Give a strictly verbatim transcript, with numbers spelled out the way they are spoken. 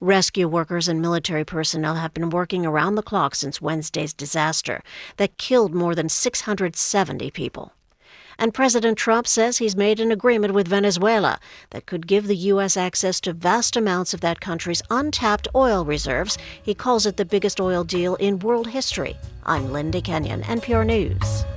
Rescue workers and military personnel have been working around the clock since Wednesday's disaster that killed more than six hundred seventy people. And President Trump says he's made an agreement with Venezuela that could give the U S access to vast amounts of that country's untapped oil reserves. He calls it the biggest oil deal in world history. I'm Linda Kenyon, N P R News.